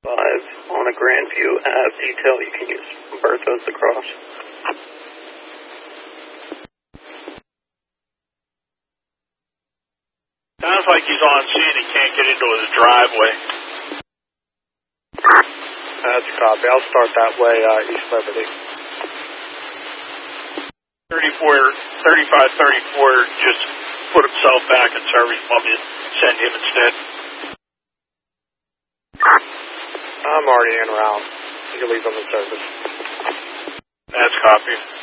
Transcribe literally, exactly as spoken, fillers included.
five on a Grandview Ave detail. You can use Bertha's across. Sounds like he's on scene. He can't get into his driveway. That's a copy. I'll start that way, uh, East Liberty. thirty-four, thirty-five thirty-four just put himself back in service. Want me to send him instead? I'm already en route. You can leave them in service. That's copy.